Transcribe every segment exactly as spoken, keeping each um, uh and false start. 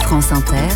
France Inter,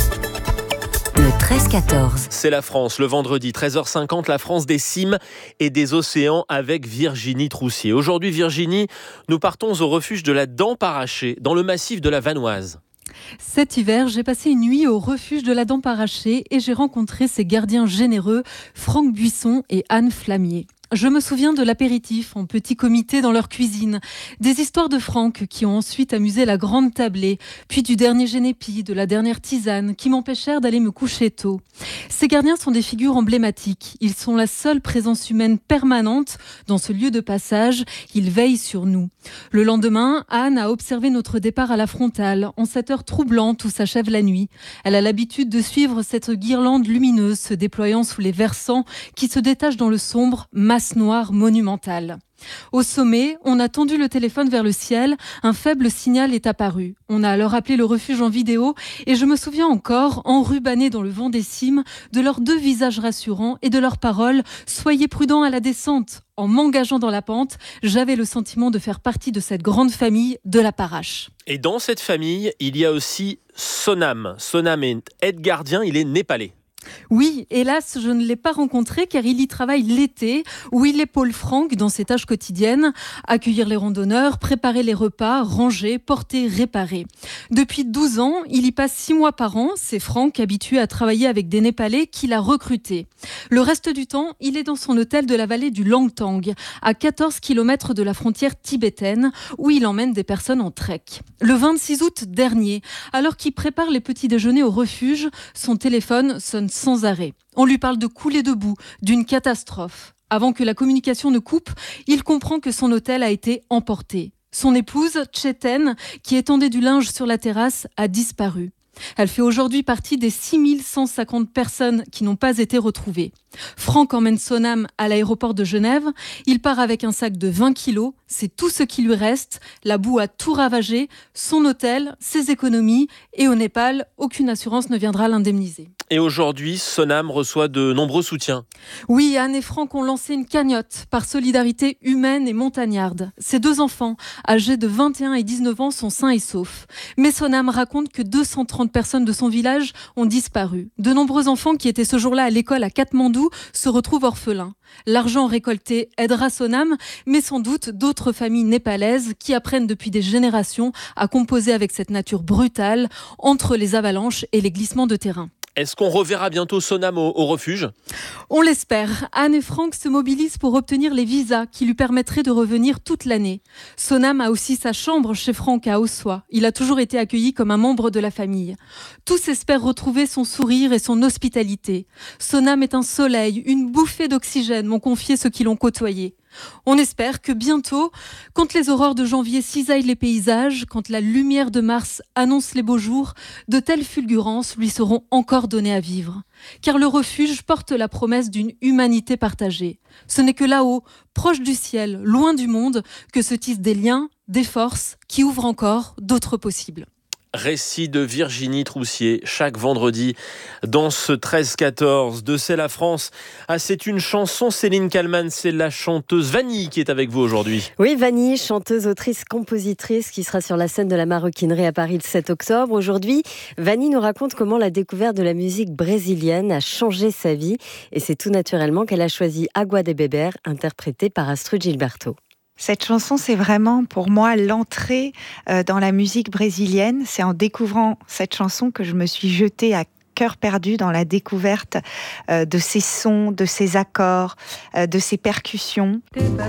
le treize quatorze. C'est la France, le vendredi, treize heures cinquante, la France des cimes et des océans avec Virginie Troussier. Aujourd'hui, Virginie, nous partons au refuge de la Dent Parachée, dans le massif de la Vanoise. Cet hiver, j'ai passé une nuit au refuge de la Dent Parachée et j'ai rencontré ces gardiens généreux, Franck Buisson et Anne Flamier. Je me souviens de l'apéritif en petit comité dans leur cuisine, des histoires de Franck qui ont ensuite amusé la grande tablée, puis du dernier génépi, de la dernière tisane qui m'empêchèrent d'aller me coucher tôt. Ces gardiens sont des figures emblématiques. Ils sont la seule présence humaine permanente dans ce lieu de passage. Ils veillent sur nous. Le lendemain, Anne a observé notre départ à la frontale, en cette heure troublante où s'achève la nuit. Elle a l'habitude de suivre cette guirlande lumineuse se déployant sous les versants qui se détachent dans le sombre, noire monumentale. Au sommet, on a tendu le téléphone vers le ciel, un faible signal est apparu. On a alors appelé le refuge en vidéo et je me souviens encore, enrubanné dans le vent des cimes, de leurs deux visages rassurants et de leurs paroles « Soyez prudents à la descente ». En m'engageant dans la pente, j'avais le sentiment de faire partie de cette grande famille de la Parache. Et dans cette famille, il y a aussi Sonam. Sonam est aide-gardien, il est népalais. Oui, hélas, je ne l'ai pas rencontré car il y travaille l'été, où il épaule Franck dans ses tâches quotidiennes, accueillir les randonneurs, préparer les repas, ranger, porter, réparer. Depuis douze ans, il y passe six mois par an. C'est Franck, habitué à travailler avec des Népalais, qui l'a recruté. Le reste du temps, il est dans son hôtel de la vallée du Langtang, à quatorze kilomètres de la frontière tibétaine, où il emmène des personnes en trek. Le vingt-six août dernier, alors qu'il prépare les petits déjeuners au refuge, son téléphone sonne sans arrêt. On lui parle de couler debout, d'une catastrophe. Avant que la communication ne coupe, il comprend que son hôtel a été emporté. Son épouse, Tchéten, qui étendait du linge sur la terrasse, a disparu. Elle fait aujourd'hui partie des six mille cent cinquante personnes qui n'ont pas été retrouvées. Franck emmène Sonam à l'aéroport de Genève. Il part avec un sac de vingt kilos. C'est tout ce qui lui reste. La boue a tout ravagé. Son hôtel, ses économies. Et au Népal, aucune assurance ne viendra l'indemniser. Et aujourd'hui, Sonam reçoit de nombreux soutiens. Oui, Anne et Franck ont lancé une cagnotte par solidarité humaine et montagnarde. Ses deux enfants, âgés de vingt et un et dix-neuf ans, sont sains et saufs. Mais Sonam raconte que deux cent trente personnes de son village ont disparu. De nombreux enfants qui étaient ce jour-là à l'école à Katmandou se retrouvent orphelins. L'argent récolté aidera Sonam, mais sans doute d'autres familles népalaises qui apprennent depuis des générations à composer avec cette nature brutale entre les avalanches et les glissements de terrain. Est-ce qu'on reverra bientôt Sonam au, au refuge ? On l'espère. Anne et Franck se mobilisent pour obtenir les visas qui lui permettraient de revenir toute l'année. Sonam a aussi sa chambre chez Franck à Ossois. Il a toujours été accueilli comme un membre de la famille. Tous espèrent retrouver son sourire et son hospitalité. Sonam est un soleil, une bouffée d'oxygène, m'ont confié ceux qui l'ont côtoyé. On espère que bientôt, quand les aurores de janvier cisaillent les paysages, quand la lumière de Mars annonce les beaux jours, de telles fulgurances lui seront encore données à vivre. Car le refuge porte la promesse d'une humanité partagée. Ce n'est que là-haut, proche du ciel, loin du monde, que se tissent des liens, des forces qui ouvrent encore d'autres possibles. Récit de Virginie Troussier, chaque vendredi dans ce treize quatorze de C'est la France. Ah, c'est une chanson, Céline Kallmann, c'est la chanteuse Vanille qui est avec vous aujourd'hui. Oui, Vanille, chanteuse, autrice, compositrice qui sera sur la scène de la Maroquinerie à Paris le sept octobre. Aujourd'hui, Vanille nous raconte comment la découverte de la musique brésilienne a changé sa vie et c'est tout naturellement qu'elle a choisi Água de Beber, interprétée par Astrud Gilberto. Cette chanson, c'est vraiment pour moi l'entrée euh, dans la musique brésilienne. C'est en découvrant cette chanson que je me suis jetée à cœur perdu dans la découverte euh, de ses sons, de ses accords, euh, de ses percussions.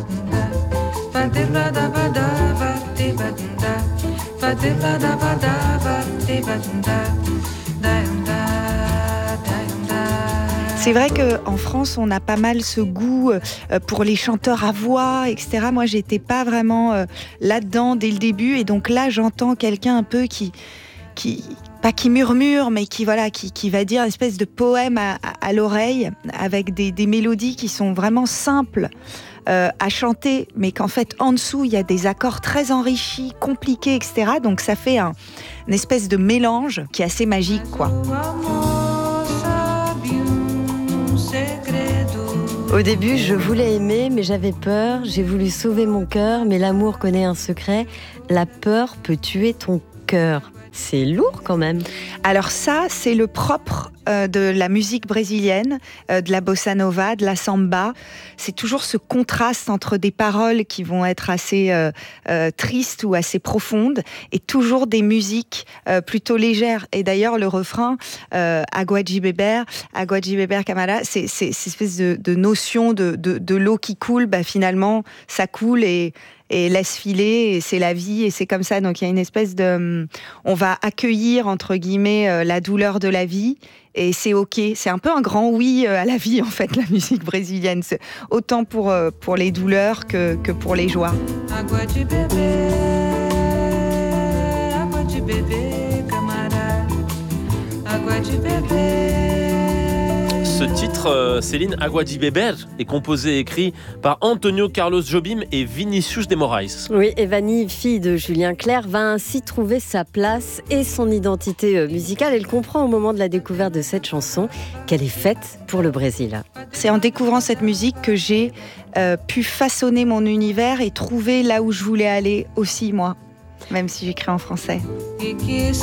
C'est vrai qu'en France, on a pas mal ce goût pour les chanteurs à voix, et cetera. Moi, j'étais pas vraiment là-dedans dès le début. Et donc là, j'entends quelqu'un un peu qui... qui pas qui murmure, mais qui, voilà, qui, qui va dire une espèce de poème à, à, à l'oreille, avec des, des mélodies qui sont vraiment simples euh, à chanter, mais qu'en fait, en dessous, il y a des accords très enrichis, compliqués, et cetera. Donc ça fait un, une espèce de mélange qui est assez magique, quoi. Au début, je voulais aimer, mais j'avais peur. J'ai voulu sauver mon cœur, mais l'amour connaît un secret. La peur peut tuer ton cœur. C'est lourd quand même. Alors ça, c'est le propre euh, de la musique brésilienne, euh, de la bossa nova, de la samba. C'est toujours ce contraste entre des paroles qui vont être assez euh, euh, tristes ou assez profondes et toujours des musiques euh, plutôt légères. Et d'ailleurs, le refrain euh, Agua de beber, Agua de beber Camara, c'est, c'est, c'est cette espèce de, de notion de, de, de l'eau qui coule. Bah, finalement, ça coule et et laisse filer, et c'est la vie, et c'est comme ça. Donc il y a une espèce de... On va accueillir, entre guillemets, la douleur de la vie, et c'est OK. C'est un peu un grand oui à la vie, en fait, la musique brésilienne. C'est autant pour, pour les douleurs que, que pour les joies. Agua de bébé, agua de bébé, camarade, agua de bébé. Ce titre, euh, Céline, Agua de Beber, est composé et écrit par Antonio Carlos Jobim et Vinicius de Moraes. Oui, et Vanny, fille de Julien Clerc, va ainsi trouver sa place et son identité musicale. Elle comprend au moment de la découverte de cette chanson qu'elle est faite pour le Brésil. C'est en découvrant cette musique que j'ai euh, pu façonner mon univers et trouver là où je voulais aller aussi, moi, même si j'écris en français. Et qui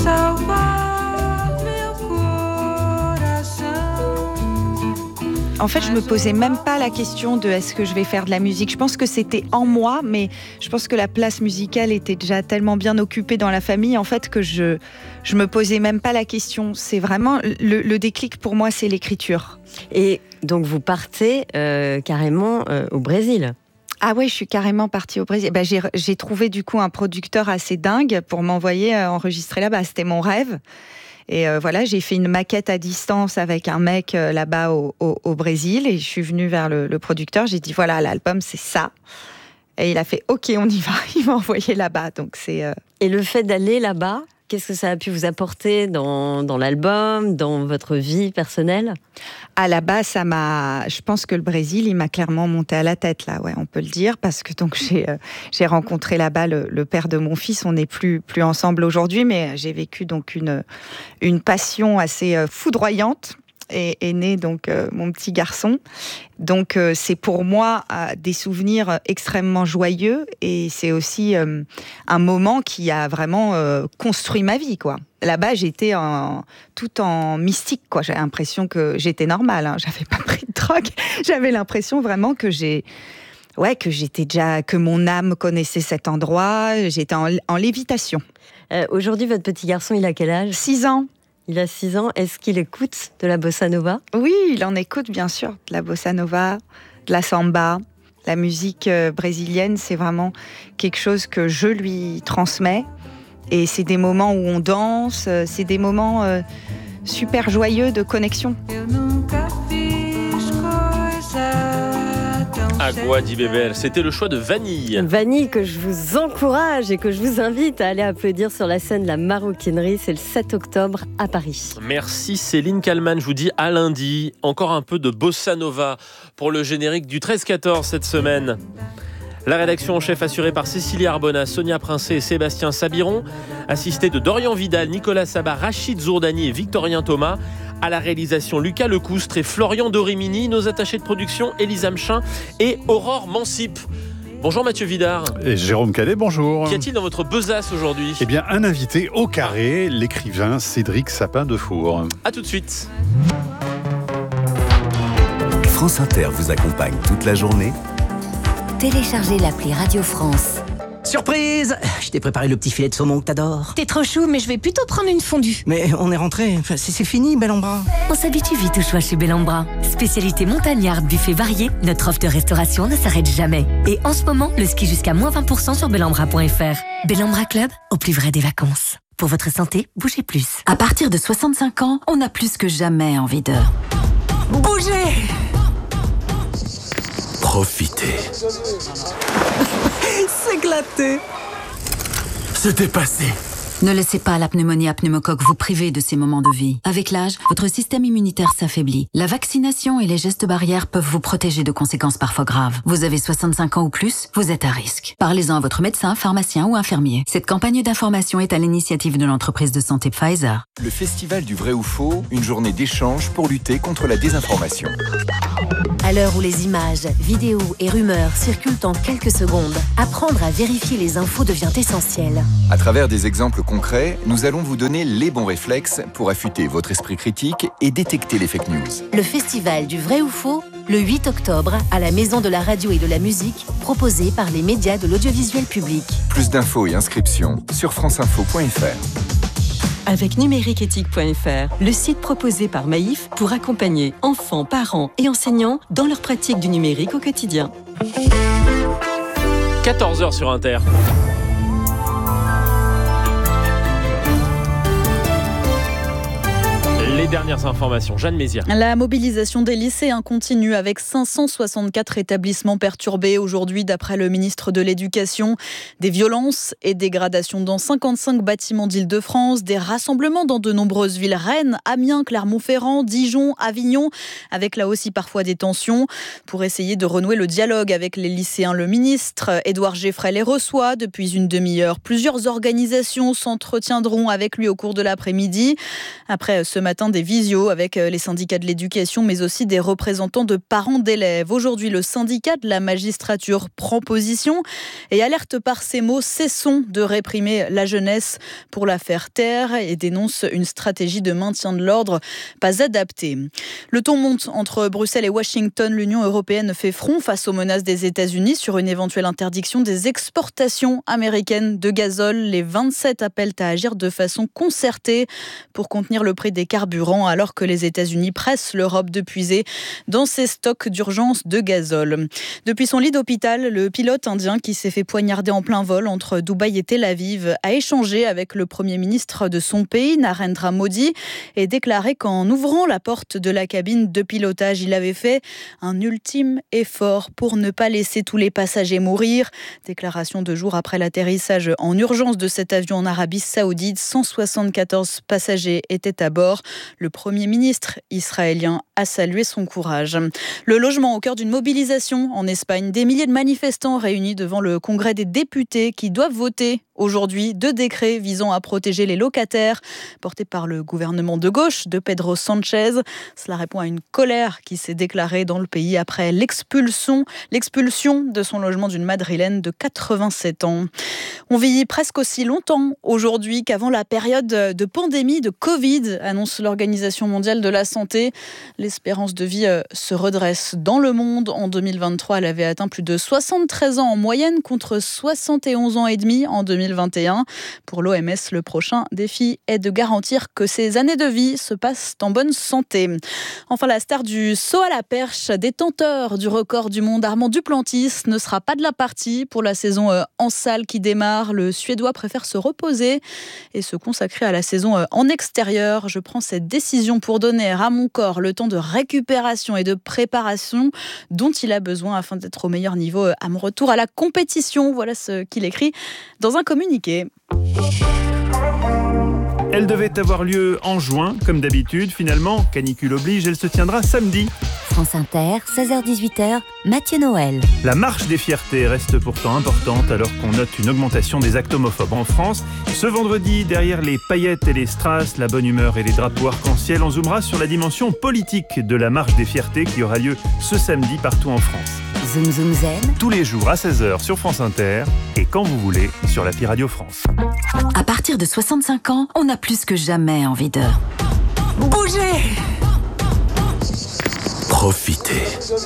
En fait, je me posais même pas la question de est-ce que je vais faire de la musique. Je pense que c'était en moi, mais je pense que la place musicale était déjà tellement bien occupée dans la famille, en fait, que je je me posais même pas la question. C'est vraiment le, le déclic pour moi, c'est l'écriture. Et donc vous partez euh, carrément euh, au Brésil. Ah ouais, je suis carrément partie au Brésil. Bah, j'ai, j'ai trouvé du coup un producteur assez dingue pour m'envoyer euh, enregistrer là-bas. C'était mon rêve. Et euh, voilà, j'ai fait une maquette à distance avec un mec euh, là-bas au, au, au Brésil. Et je suis venue vers le, le producteur. J'ai dit, voilà, l'album, c'est ça. Et il a fait, OK, on y va. Il m'a envoyé là-bas. Donc c'est, euh... Et le fait d'aller là-bas, qu'est-ce que ça a pu vous apporter dans, dans l'album, dans votre vie personnelle ? À la base, ça m'a. Je pense que le Brésil, il m'a clairement monté à la tête là, ouais, on peut le dire, parce que donc j'ai euh, j'ai rencontré là-bas le, le père de mon fils. On n'est plus plus ensemble aujourd'hui, mais j'ai vécu donc une une passion assez euh, foudroyante. Et est né donc euh, mon petit garçon. Donc euh, c'est pour moi euh, des souvenirs extrêmement joyeux et c'est aussi euh, un moment qui a vraiment euh, construit ma vie, quoi. Là-bas, j'étais en, tout en mystique, quoi. J'avais l'impression que j'étais normale, hein. J'avais pas pris de drogue. J'avais l'impression vraiment que j'ai ouais, que j'étais déjà, que mon âme connaissait cet endroit. J'étais en, en lévitation. Euh, aujourd'hui, votre petit garçon, il a quel âge ? Six ans. Il a six ans. Est-ce qu'il écoute de la bossa nova ? Oui, il en écoute, bien sûr. De la bossa nova, de la samba. La musique brésilienne, c'est vraiment quelque chose que je lui transmets. Et c'est des moments où on danse, c'est des moments euh, super joyeux de connexion. Agua de Beber, c'était le choix de Vanille. Vanille, que je vous encourage et que je vous invite à aller applaudir sur la scène de la Maroquinerie. C'est le sept octobre à Paris. Merci Céline Kallmann, je vous dis à lundi. Encore un peu de bossa nova pour le générique du treize quatorze cette semaine. La rédaction en chef assurée par Cécilie Arbona, Sonia Princet et Sébastien Sabiron, assistés de Dorian Vidal, Nicolas Sabat, Rachid Zourdani et Victorien Thomas. À la réalisation, Lucas Lecoustre et Florian Dorimini. Nos attachés de production, Élisa Mchin et Aurore Mansip. Bonjour Mathieu Vidard. Et Jérôme Cadet, bonjour. Qu'y a-t-il dans votre besace aujourd'hui ? Eh bien, un invité au carré, l'écrivain Cédric Sapin-Defour. A tout de suite. France Inter vous accompagne toute la journée. Téléchargez l'appli Radio France. Surprise! Je t'ai préparé le petit filet de saumon que t'adores. T'es trop chou, mais je vais plutôt prendre une fondue. Mais on est rentré, enfin, c'est, c'est fini, Bellambra. On s'habitue vite au choix chez Bellambra. Spécialité montagnarde, buffet varié, notre offre de restauration ne s'arrête jamais. Et en ce moment, le ski jusqu'à moins vingt pour cent sur bellambra point f r. Bellambra Club, au plus vrai des vacances. Pour votre santé, bougez plus. À partir de soixante-cinq ans, on a plus que jamais envie de... bouger! Profitez. S'éclater. C'était passé. Ne laissez pas la pneumonie à pneumocoque vous priver de ces moments de vie. Avec l'âge, votre système immunitaire s'affaiblit. La vaccination et les gestes barrières peuvent vous protéger de conséquences parfois graves. Vous avez soixante-cinq ans ou plus, vous êtes à risque. Parlez-en à votre médecin, pharmacien ou infirmier. Cette campagne d'information est à l'initiative de l'entreprise de santé Pfizer. Le Festival du vrai ou faux, une journée d'échange pour lutter contre la désinformation. À l'heure où les images, vidéos et rumeurs circulent en quelques secondes, apprendre à vérifier les infos devient essentiel. À travers des exemples concret, nous allons vous donner les bons réflexes pour affûter votre esprit critique et détecter les fake news. Le festival du vrai ou faux, le huit octobre, à la Maison de la radio et de la musique, proposé par les médias de l'audiovisuel public. Plus d'infos et inscriptions sur franceinfo point f r. Avec numériqueéthique point f r, le site proposé par Maïf pour accompagner enfants, parents et enseignants dans leur pratique du numérique au quotidien. quatorze heures sur Inter. Les dernières informations, Jeanne Mézières. La mobilisation des lycéens continue avec cinq cent soixante-quatre établissements perturbés aujourd'hui d'après le ministre de l'Éducation. Des violences et dégradations dans cinquante-cinq bâtiments d'Île-de-France, des rassemblements dans de nombreuses villes, Rennes, Amiens, Clermont-Ferrand, Dijon, Avignon, avec là aussi parfois des tensions. Pour essayer de renouer le dialogue avec les lycéens, le ministre Édouard Geffray les reçoit depuis une demi-heure. Plusieurs organisations s'entretiendront avec lui au cours de l'après-midi. Après ce matin, des visios avec les syndicats de l'éducation, mais aussi des représentants de parents d'élèves. Aujourd'hui, le syndicat de la magistrature prend position et alerte par ces mots: cessons de réprimer la jeunesse pour la faire taire, et dénonce une stratégie de maintien de l'ordre pas adaptée. Le ton monte entre Bruxelles et Washington. L'Union européenne fait front face aux menaces des États-Unis sur une éventuelle interdiction des exportations américaines de gazole. Les vingt-sept appellent à agir de façon concertée pour contenir le prix des carburants, alors que les États-Unis pressent l'Europe de puiser dans ses stocks d'urgence de gazole. Depuis son lit d'hôpital, le pilote indien qui s'est fait poignarder en plein vol entre Dubaï et Tel Aviv a échangé avec le Premier ministre de son pays, Narendra Modi, et déclaré qu'en ouvrant la porte de la cabine de pilotage, il avait fait un ultime effort pour ne pas laisser tous les passagers mourir. Déclaration deux jours après l'atterrissage en urgence de cet avion en Arabie Saoudite. cent soixante-quatorze passagers étaient à bord. Le Premier ministre israélien a salué son courage. Le logement au cœur d'une mobilisation en Espagne. Des milliers de manifestants réunis devant le Congrès des députés qui doivent voter aujourd'hui deux décrets visant à protéger les locataires, portés par le gouvernement de gauche de Pedro Sánchez. Cela répond à une colère qui s'est déclarée dans le pays après l'expulsion, l'expulsion de son logement d'une Madrilène de quatre-vingt-sept ans. On vit presque aussi longtemps aujourd'hui qu'avant la période de pandémie de Covid, annonce l'Organisation mondiale de la santé. L'espérance de vie se redresse dans le monde. En deux mille vingt-trois, elle avait atteint plus de soixante-treize ans en moyenne contre soixante et onze ans et demi en deux mille vingt et un. Pour l'O M S, le prochain défi est de garantir que ces années de vie se passent en bonne santé. Enfin, la star du saut à la perche, détenteur du record du monde, Armand Duplantis, ne sera pas de la partie pour la saison en salle qui démarre. Le Suédois préfère se reposer et se consacrer à la saison en extérieur. Je prends cette décision pour donner à mon corps le temps de récupération et de préparation dont il a besoin afin d'être au meilleur niveau à mon retour à la compétition. Voilà ce qu'il écrit dans un communiqué. Elle devait avoir lieu en juin, comme d'habitude. Finalement, canicule oblige, elle se tiendra samedi. France Inter, seize heures dix-huit heures, Mathieu Noël. La marche des fiertés reste pourtant importante alors qu'on note une augmentation des actes homophobes en France. Ce vendredi, derrière les paillettes et les strass, la bonne humeur et les drapeaux arc-en-ciel, on zoomera sur la dimension politique de la marche des fiertés qui aura lieu ce samedi partout en France. Zoom Zoom Zen. Tous les jours à seize heures sur France Inter et quand vous voulez sur l'appli Radio France. À partir de soixante-cinq ans, on a plus que jamais envie de bouger. Profitez.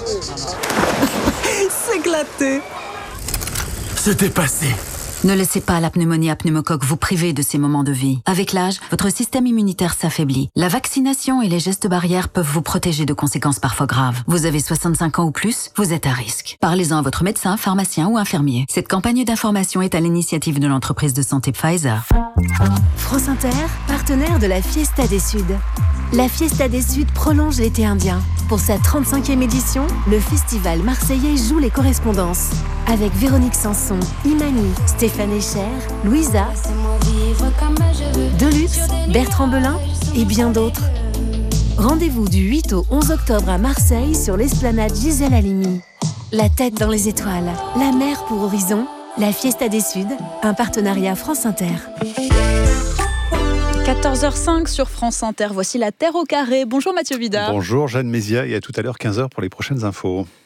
S'éclater. C'était passé. Ne laissez pas la pneumonie à pneumocoque vous priver de ces moments de vie. Avec l'âge, votre système immunitaire s'affaiblit. La vaccination et les gestes barrières peuvent vous protéger de conséquences parfois graves. Vous avez soixante-cinq ans ou plus, vous êtes à risque. Parlez-en à votre médecin, pharmacien ou infirmier. Cette campagne d'information est à l'initiative de l'entreprise de santé Pfizer. France Inter, partenaire de la Fiesta des Suds. La Fiesta des Suds prolonge l'été indien. Pour sa trente-cinquième édition, le festival marseillais joue les correspondances. Avec Véronique Sanson, Imani, Stéphane Echer, Louisa, Deluxe, Bertrand Belin et bien d'autres. Rendez-vous du huit au onze octobre à Marseille sur l'esplanade Gisèle Halimi. La tête dans les étoiles, la mer pour horizon, la Fiesta des Suds, un partenariat France Inter. quatorze heures cinq sur France Inter, voici la Terre au carré. Bonjour Mathieu Vidard. Bonjour Jeanne Mézières et à tout à l'heure quinze heures pour les prochaines infos.